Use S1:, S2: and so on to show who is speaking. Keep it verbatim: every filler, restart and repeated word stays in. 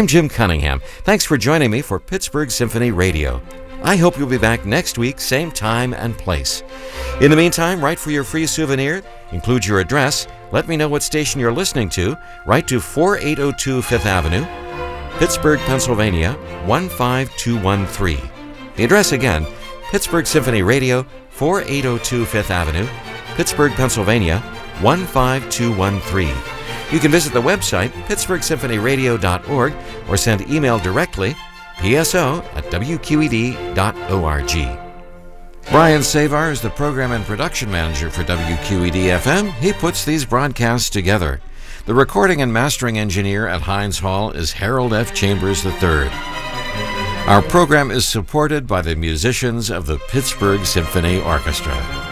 S1: I'm Jim Cunningham. Thanks for joining me for Pittsburgh Symphony Radio. I hope you'll be back next week, same time and place. In the meantime, write for your free souvenir, include your address, let me know what station you're listening to, write to four eight zero two Fifth Avenue, Pittsburgh, Pennsylvania, one five two one three. The address again, Pittsburgh Symphony Radio, four eight zero two Fifth Avenue, Pittsburgh, Pennsylvania, one five two one three. You can visit the website, pittsburgh symphony radio dot org, or send email directly, p s o at w q e d dot org. Brian Savar is the program and production manager for W Q E D F M. He puts these broadcasts together. The recording and mastering engineer at Heinz Hall is Harold F. Chambers the third. Our program is supported by the musicians of the Pittsburgh Symphony Orchestra.